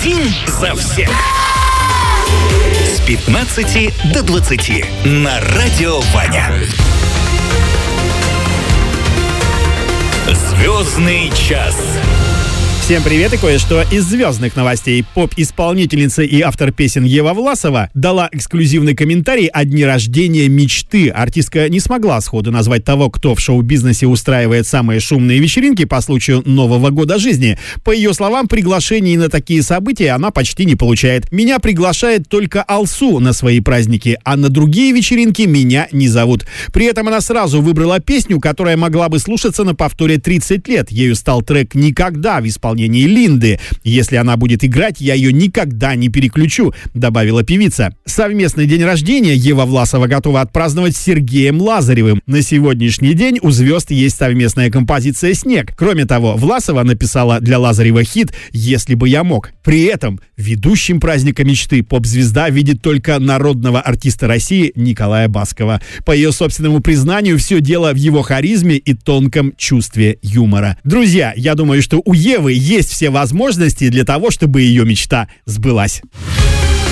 Один за всех. С 15 до 20 на Радио Ваня. Звездный час. Всем привет и кое-что из звездных новостей. Поп-исполнительница и автор песен Ева Власова дала эксклюзивный комментарий о дне рождения мечты. Артистка не смогла сходу назвать того, кто в шоу-бизнесе устраивает самые шумные вечеринки по случаю Нового года жизни. По ее словам, приглашений на такие события она почти не получает. «Меня приглашает только Алсу на свои праздники, а на другие вечеринки меня не зовут». При этом она сразу выбрала песню, которая могла бы слушаться на повторе 30 лет. Ею стал трек «Никогда» в исполнении Линды. «Если она будет играть, я ее никогда не переключу», добавила певица. Совместный день рождения Ева Власова готова отпраздновать с Сергеем Лазаревым. На сегодняшний день у звезд есть совместная композиция «Снег». Кроме того, Власова написала для Лазарева хит «Если бы я мог». При этом ведущим праздника мечты поп-звезда видит только народного артиста России Николая Баскова. По ее собственному признанию, все дело в его харизме и тонком чувстве юмора. Друзья, я думаю, что у Евы есть все возможности для того, чтобы ее мечта сбылась.